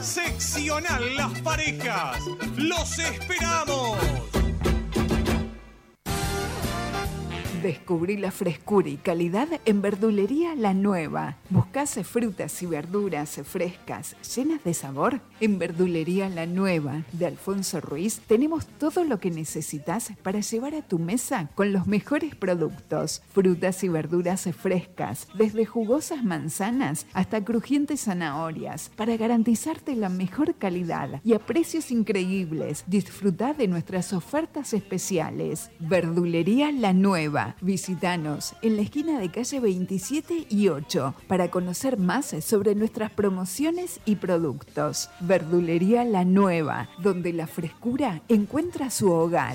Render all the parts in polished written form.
Seccional Las Parejas. ¡Los esperamos! Descubrí la frescura y calidad en Verdulería La Nueva. ¿Buscás frutas y verduras frescas, llenas de sabor? En Verdulería La Nueva de Alfonso Ruiz tenemos todo lo que necesitas para llevar a tu mesa con los mejores productos. Frutas y verduras frescas, desde jugosas manzanas hasta crujientes zanahorias, para garantizarte la mejor calidad y a precios increíbles. Disfruta de nuestras ofertas especiales. Verdulería La Nueva. Visítanos en la esquina de calle 27 y 8 para conocer más sobre nuestras promociones y productos. Verdulería La Nueva, donde la frescura encuentra su hogar.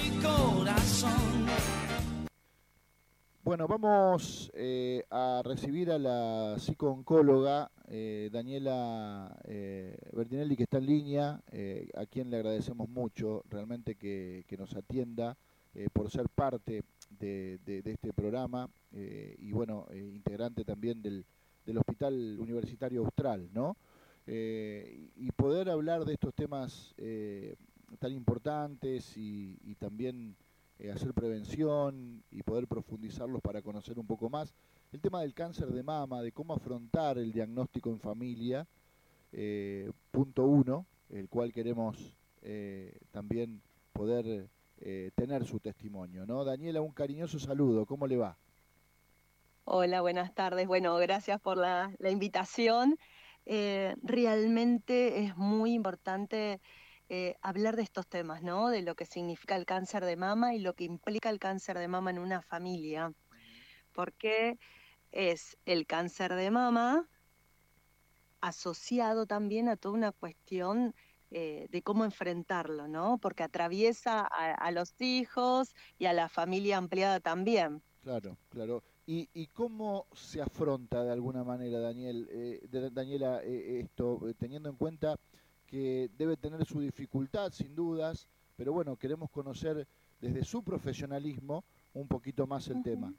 Bueno, vamos a recibir a la psico-oncóloga Daniela Bertinelli, que está en línea, a quien le agradecemos mucho realmente que nos atienda por ser parte de este programa y bueno, integrante también del Hospital Universitario Austral, ¿no? Y poder hablar de estos temas tan importantes y también hacer prevención y poder profundizarlos para conocer un poco más el tema del cáncer de mama, de cómo afrontar el diagnóstico en familia, punto uno, el cual queremos también poder tener su testimonio, ¿no? Daniela, un cariñoso saludo, ¿cómo le va? Hola, buenas tardes. Bueno, gracias por la invitación. Realmente es muy importante hablar de estos temas, ¿no? De lo que significa el cáncer de mama y lo que implica el cáncer de mama en una familia, porque es el cáncer de mama asociado también a toda una cuestión de cómo enfrentarlo, ¿no? Porque atraviesa a los hijos y a la familia ampliada también. Claro, claro. ¿Y cómo se afronta de alguna manera, Daniela, esto, teniendo en cuenta que debe tener su dificultad, sin dudas, pero bueno, queremos conocer desde su profesionalismo un poquito más el tema?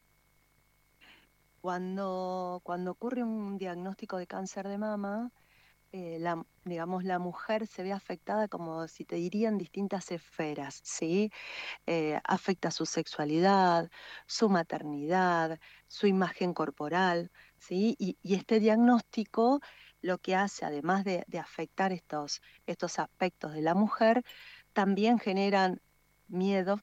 Cuando ocurre un diagnóstico de cáncer de mama, digamos, la mujer se ve afectada como si te dirían distintas esferas, ¿sí? Afecta su sexualidad, su maternidad, su imagen corporal, ¿sí? Y este diagnóstico lo que hace, además de afectar estos aspectos de la mujer, también generan miedo,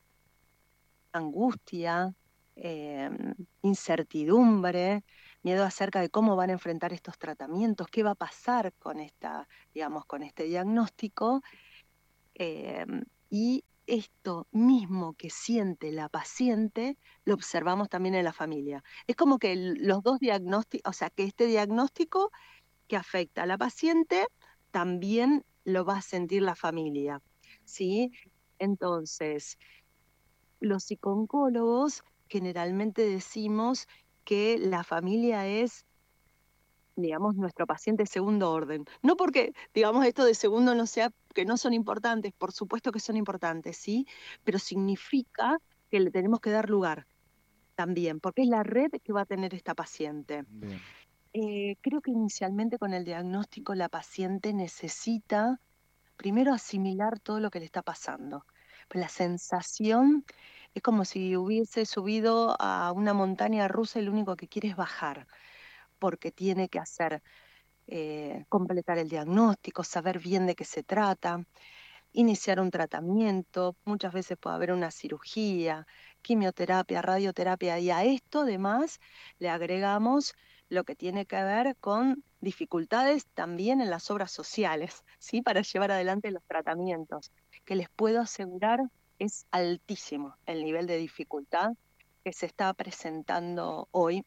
angustia, eh, incertidumbre, miedo acerca de cómo van a enfrentar estos tratamientos, qué va a pasar con digamos, con este diagnóstico. eh, y esto mismo que siente la paciente lo observamos también en la familia. Es como que los dos diagnósticos, o sea, que este diagnóstico que afecta a la paciente también lo va a sentir la familia, ¿sí? Entonces, los psicooncólogos generalmente decimos que la familia es, digamos, nuestro paciente de segundo orden. No porque, digamos, esto de segundo no sea que no son importantes, por supuesto que son importantes, ¿sí? Pero significa que le tenemos que dar lugar también, porque es la red que va a tener esta paciente. Bien. Creo que inicialmente con el diagnóstico la paciente necesita primero asimilar todo lo que le está pasando. Pues la sensación es como si hubiese subido a una montaña rusa y lo único que quiere es bajar, porque tiene que hacer, completar el diagnóstico, saber bien de qué se trata, iniciar un tratamiento, muchas veces puede haber una cirugía, quimioterapia, radioterapia, y a esto además le agregamos lo que tiene que ver con dificultades también en las obras sociales, ¿sí? Para llevar adelante los tratamientos, que les puedo asegurar es altísimo el nivel de dificultad que se está presentando hoy.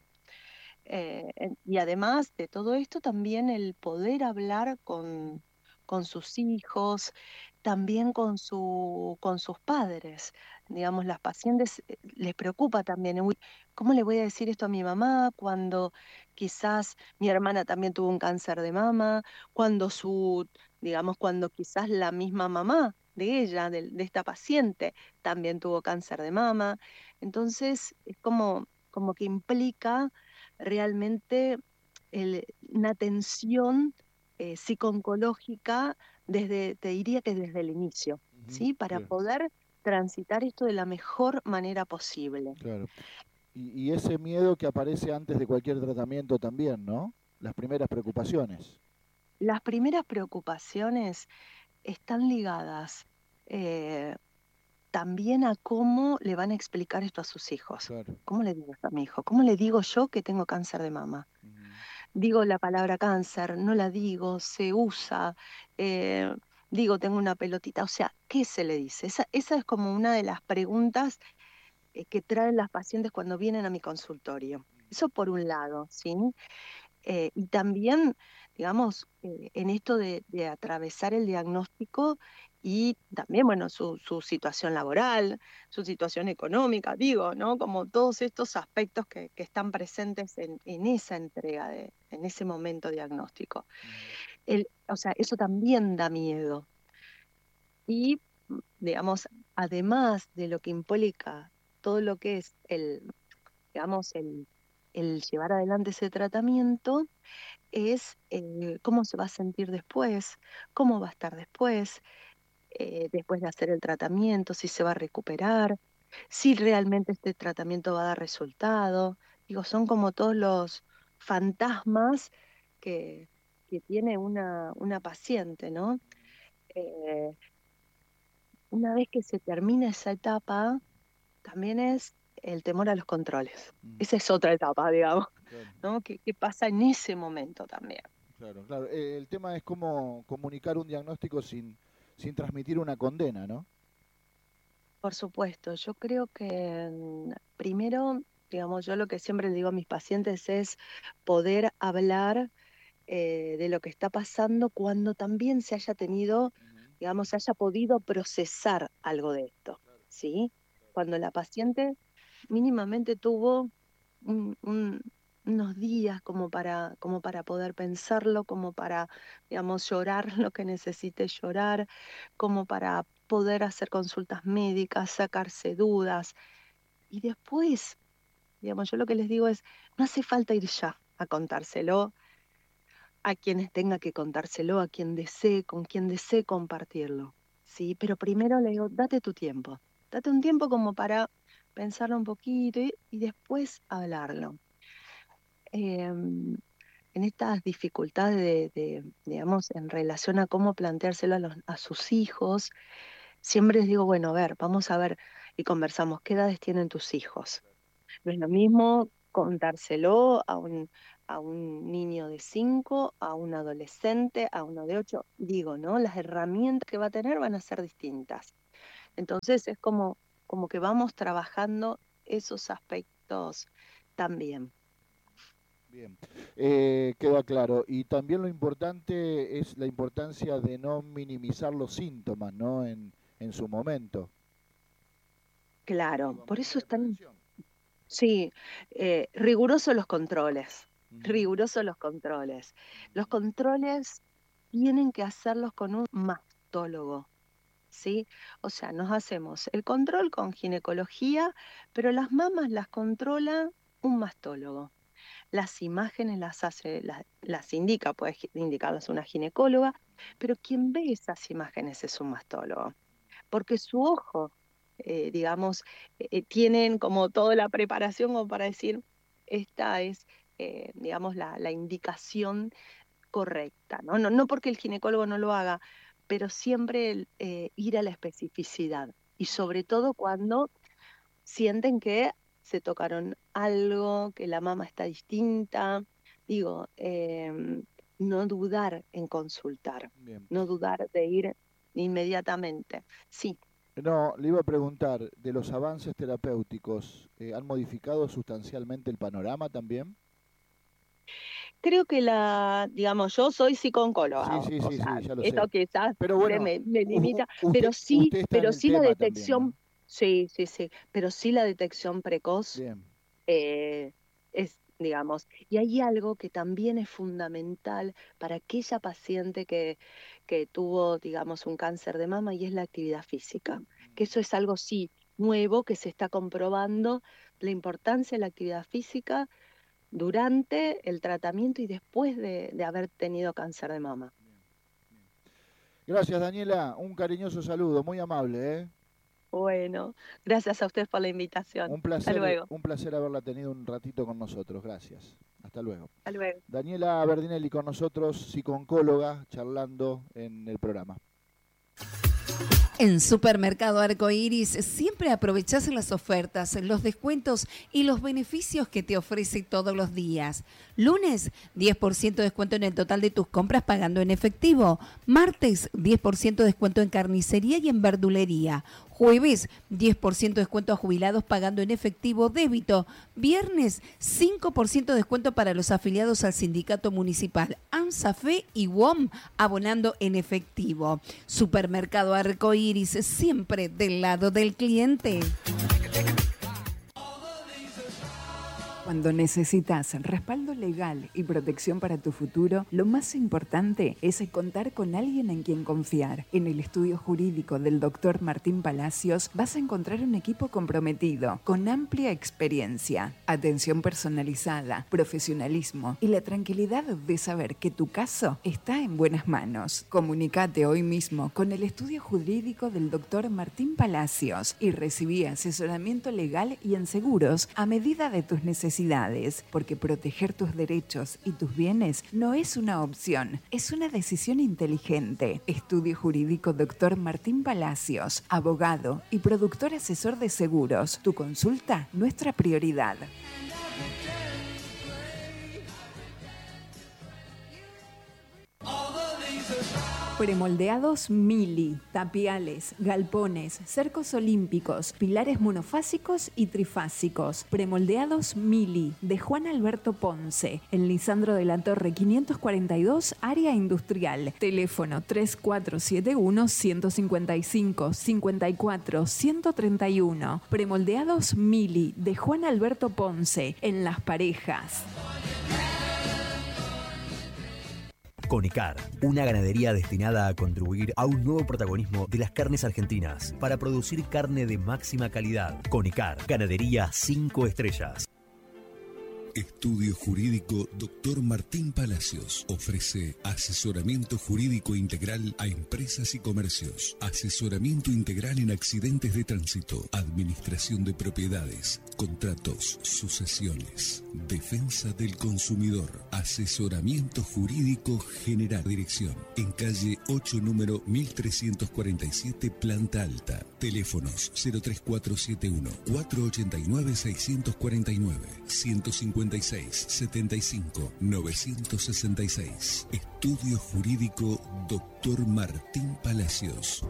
Y además de todo esto, también el poder hablar con sus hijos, también con sus padres. Digamos, las pacientes les preocupa también, "Uy, ¿cómo le voy a decir esto a mi mamá cuando quizás mi hermana también tuvo un cáncer de mama, cuando digamos, cuando quizás la misma mamá de ella, de esta paciente, también tuvo cáncer de mama?" Entonces, es como que implica realmente una atención psico-oncológica te diría que desde el inicio, ¿sí? Para Claro, poder transitar esto de la mejor manera posible. claro. Y ese miedo que aparece antes de cualquier tratamiento también, ¿no? Las primeras preocupaciones. Las primeras preocupaciones están ligadas eh, también a cómo le van a explicar esto a sus hijos. Claro. ¿Cómo le digo esto a mi hijo? ¿Cómo le digo yo que tengo cáncer de mama? Ujú. Digo la palabra cáncer, no la digo, se usa, eh, digo tengo una pelotita, o sea, ¿qué se le dice? Esa es como una de las preguntas que traen las pacientes cuando vienen a mi consultorio. Eso por un lado, ¿sí? Y también, digamos, en esto de atravesar el diagnóstico y también, bueno, su situación laboral, su situación económica, digo, ¿no? Como todos estos aspectos que están presentes en esa entrega, en ese momento diagnóstico. O sea, eso también da miedo. Y, digamos, además de lo que implica todo lo que es digamos, el llevar adelante ese tratamiento, es cómo se va a sentir después, cómo va a estar después de hacer el tratamiento, si se va a recuperar, si realmente este tratamiento va a dar resultado. Digo, son como todos los fantasmas que, que tiene una paciente, ¿no? Eh, una vez que se termina esa etapa, también es el temor a los controles. Mm, Esa es otra etapa, digamos, claro, ¿no? ¿Qué pasa en ese momento también? claro, claro. El tema es cómo comunicar un diagnóstico sin transmitir una condena, ¿no? Por supuesto, yo creo que primero, digamos, yo lo que siempre le digo a mis pacientes es poder hablar de lo que está pasando cuando también se haya tenido, Ujú. digamos, se haya podido procesar algo de esto, ¿sí? Cuando la paciente mínimamente tuvo un- un- unos días como para poder pensarlo, como para, digamos, llorar lo que necesite llorar, como para poder hacer consultas médicas, sacarse dudas. Y después, digamos, yo lo que les digo es, no hace falta ir ya a contárselo a quienes tenga que contárselo, a quien desee, con quien desee compartirlo, ¿sí? Pero primero le digo, date un tiempo como para pensarlo un poquito y después hablarlo. Em, en estas dificultades digamos, en relación a cómo planteárselo a sus hijos, siempre les digo, bueno, a ver, vamos a ver y conversamos, ¿qué edades tienen tus hijos? No es lo mismo contárselo a un niño de 5, a un adolescente, a uno de 8. Digo, ¿no? Las herramientas que va a tener van a ser distintas. Entonces es como que vamos trabajando esos aspectos también. Bien, queda claro. Y también lo importante es la importancia de no minimizar los síntomas, ¿no? En su momento. Claro, Digo, por medida eso de están, prevención. sí, rigurosos los controles, Ujú. rigurosos los controles. Los controles tienen que hacerlos con un mastólogo. ¿Sí? O sea, nos hacemos el control con ginecología, pero las mamas las controla un mastólogo. Las imágenes las indica, puede indicarlas una ginecóloga, pero quien ve esas imágenes es un mastólogo, porque su ojo, digamos, tienen como toda la preparación como para decir, esta es, digamos, la indicación correcta, ¿no? No porque el ginecólogo no lo haga, pero siempre ir a la especificidad y sobre todo cuando sienten que se tocaron algo, que la mama está distinta, digo, no dudar en consultar, Bien. no dudar de ir inmediatamente. Sí, No, le iba a preguntar, de los avances terapéuticos, ¿han modificado sustancialmente el panorama también? creo que digamos, yo soy Sí, psicooncóloga, sí, o sí, sea, sí, ya lo esto sé. quizás Pero bueno, me limita, usted está en pero el sí la tema también, detección, ¿no? sí, sí, sí, pero sí la detección precoz Bien. eh, digamos, y hay algo que también es fundamental para aquella paciente que tuvo, digamos, un cáncer de mama y es la actividad física, que eso es algo sí nuevo que se está comprobando, la importancia de la actividad física durante el tratamiento y después de haber tenido cáncer de mama. Gracias, Daniela. Un cariñoso saludo, muy amable, ¿eh? Bueno, gracias a ustedes por la invitación. Un placer, Hasta luego. un placer haberla tenido un ratito con nosotros. Gracias. Hasta luego. Hasta luego. Daniela Berdinelli con nosotros, psico-oncóloga, charlando en el programa. En Supermercado Arcoiris siempre aprovechás las ofertas, los descuentos y los beneficios que te ofrece todos los días. Lunes, 10% de descuento en el total de tus compras pagando en efectivo. Martes, 10% de descuento en carnicería y en verdulería. Jueves, 10% de descuento a jubilados pagando en efectivo débito. Viernes, 5% de descuento para los afiliados al sindicato municipal ANSAFE y WOM abonando en efectivo. Supermercado Arcoiris, siempre del lado del cliente. Cuando necesitas respaldo legal y protección para tu futuro, lo más importante es contar con alguien en quien confiar. En el estudio jurídico del Dr. Martín Palacios vas a encontrar un equipo comprometido, con amplia experiencia, atención personalizada, profesionalismo y la tranquilidad de saber que tu caso está en buenas manos. Comunicate hoy mismo con el estudio jurídico del Dr. Martín Palacios y recibí asesoramiento legal y en seguros a medida de tus necesidades, porque proteger tus derechos y tus bienes no es una opción, es una decisión inteligente. Estudio Jurídico Dr. Martín Palacios, abogado y productor asesor de seguros. Tu consulta, nuestra prioridad. Premoldeados Mili, tapiales, galpones, cercos olímpicos, pilares monofásicos y trifásicos. Premoldeados Mili, de Juan Alberto Ponce, en Lisandro de la Torre 542, área industrial. Teléfono 3471-155-54-131. Premoldeados Mili, de Juan Alberto Ponce, en Las Parejas. Conicar, una ganadería destinada a contribuir a un nuevo protagonismo de las carnes argentinas para producir carne de máxima calidad. Conicar, ganadería 5 estrellas. Estudio Jurídico Dr. Martín Palacios ofrece asesoramiento jurídico integral a empresas y comercios, asesoramiento integral en accidentes de tránsito, administración de propiedades, contratos, sucesiones, defensa del consumidor, asesoramiento jurídico general. Dirección en calle 8, número 1347, planta alta. Teléfonos 03471 489 649 156 75 966. Estudio Jurídico Dr. Martín Palacios.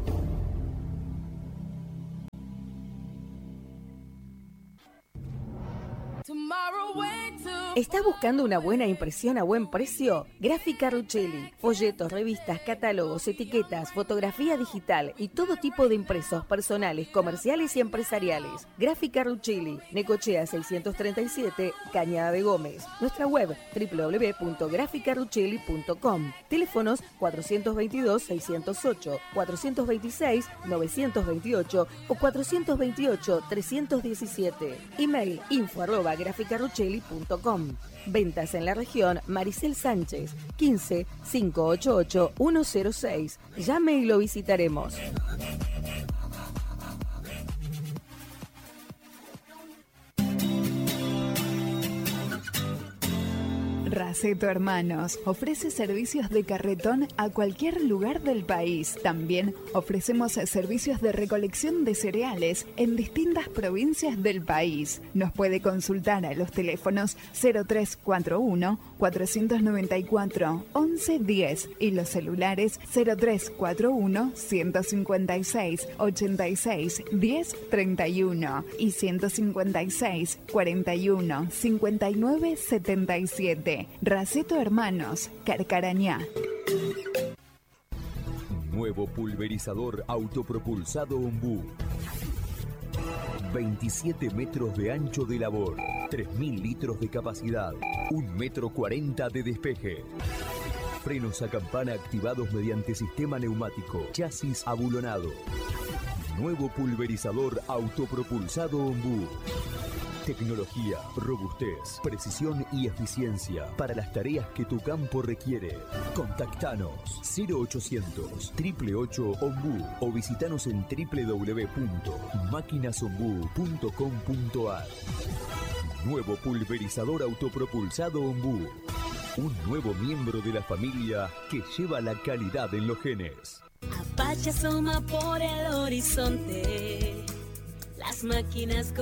¿Estás buscando una buena impresión a buen precio? Gráfica Ruchelli. Folletos, revistas, catálogos, etiquetas, fotografía digital y todo tipo de impresos personales, comerciales y empresariales. Gráfica Ruchelli. Necochea 637, Cañada de Gómez. Nuestra web www.graficaruchelli.com. Teléfonos 422-608, 426-928 o 428-317. Email info@graficaruchelli.com. Ventas en la región Maricel Sánchez, 15 588 106. Llame y lo visitaremos. Raceto Hermanos ofrece servicios de carretón a cualquier lugar del país. También ofrecemos servicios de recolección de cereales en distintas provincias del país. Nos puede consultar a los teléfonos 0341 494 1110 y los celulares 0341 156 86 1031 y 156 41 59 77. Raceto Hermanos, Carcarañá. Nuevo pulverizador autopropulsado Ombú. 27 metros de ancho de labor, 3.000 litros de capacidad, 1,40 m de despeje. Frenos a campana activados mediante sistema neumático, chasis abulonado. Nuevo pulverizador autopropulsado Ombú. Tecnología, robustez, precisión y eficiencia para las tareas que tu campo requiere. Contactanos 0800 888 Ombú o visitanos en www.maquinasombú.com.ar. Nuevo pulverizador autopropulsado Ombú. Un nuevo miembro de la familia que lleva la calidad en los genes. Apache asoma por el horizonte. Las máquinas